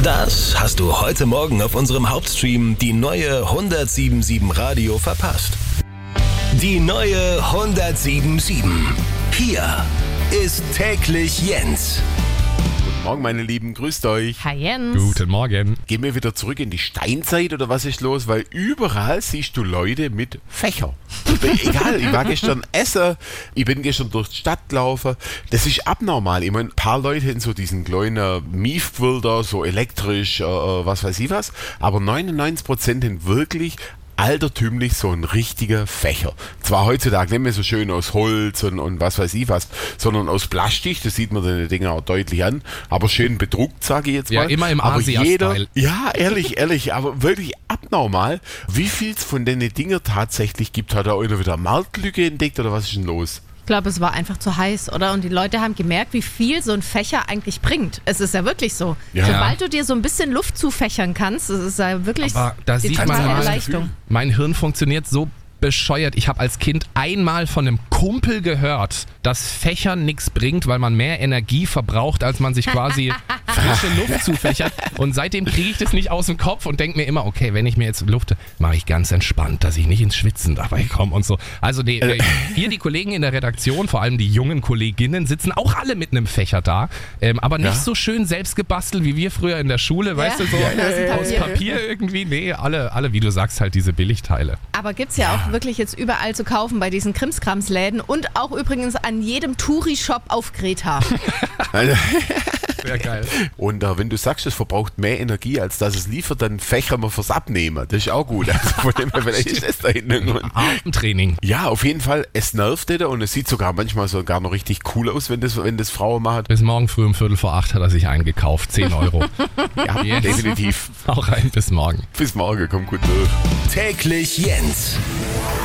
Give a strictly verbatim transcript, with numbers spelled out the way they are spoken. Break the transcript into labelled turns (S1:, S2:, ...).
S1: Das hast du heute Morgen auf unserem Hauptstream die neue hundertsieben Komma sieben Radio verpasst. Die neue hundertsieben Komma sieben. Hier ist täglich Jens.
S2: Guten Morgen, meine Lieben, grüßt euch.
S3: Hi Jens.
S4: Guten Morgen.
S2: Gehen wir wieder zurück in die Steinzeit oder was ist los? Weil überall siehst du Leute mit Fächer. Egal, ich war gestern essen, ich bin gestern durch die Stadt gelaufen. Das ist abnormal. Ich meine, ein paar Leute haben so diesen kleinen Miefquilter, so elektrisch, äh, was weiß ich was. Aber neunundneunzig Prozent haben wirklich altertümlich so ein richtiger Fächer. Zwar heutzutage nicht mehr so schön aus Holz und, und was weiß ich was, sondern aus Plastik, das sieht man den Dinger auch deutlich an, aber schön bedruckt, sage ich jetzt mal.
S4: Ja, immer im
S2: aber jeder,
S4: Asia-Style.
S2: Ja, ehrlich, ehrlich, aber wirklich abnormal, wie viel es von den Dinger tatsächlich gibt. Hat da einer wieder eine Marktlücke entdeckt oder was ist denn los?
S3: Ich glaube, es war einfach zu heiß, oder? Und die Leute haben gemerkt, wie viel so ein Fächer eigentlich bringt. Es ist ja wirklich so.
S2: Ja.
S3: Sobald du dir so ein bisschen Luft zufächern kannst, das ist ja wirklich
S4: Aber da
S3: die
S4: sieht
S3: totale
S4: man mal,
S3: Erleichterung.
S4: mein Hirn funktioniert so bescheuert. Ich habe als Kind einmal von einem Kumpel gehört, dass Fächern nichts bringt, weil man mehr Energie verbraucht, als man sich quasi frische Luft zufächert. Und seitdem kriege ich das nicht aus dem Kopf und denke mir immer, okay, wenn ich mir jetzt Luft, mache ich ganz entspannt, dass ich nicht ins Schwitzen dabei komme und so. Also die, hier die Kollegen in der Redaktion, vor allem die jungen Kolleginnen, sitzen auch alle mit einem Fächer da, ähm, aber nicht
S2: Ja.
S4: so schön selbst gebastelt wie wir früher in der Schule, weißt du, so
S3: Ja, ja, ja,
S4: aus
S3: ja.
S4: Papier irgendwie. Nee, alle, alle, wie du sagst, halt diese Billigteile.
S3: Aber gibt es ja auch wirklich jetzt überall zu kaufen bei diesen Krimskramsläden und auch übrigens an jedem Touri-Shop auf Kreta.
S4: Sehr geil.
S2: Und äh, wenn du sagst, es verbraucht mehr Energie, als dass es liefert, dann fächern wir fürs Abnehmen. Das ist auch gut. Also von dem her, vielleicht ist das da hinten.
S4: Armtraining.
S2: Ja, auf jeden Fall, es nervt nicht und es sieht sogar manchmal sogar noch richtig cool aus, wenn das, wenn das Frauen machen.
S4: Bis morgen früh um Viertel vor acht hat er sich eingekauft. zehn Euro.
S2: Ja,
S4: Yes.
S2: definitiv.
S4: Auch rein bis morgen.
S2: Bis morgen, kommt gut durch.
S1: Täglich Jens.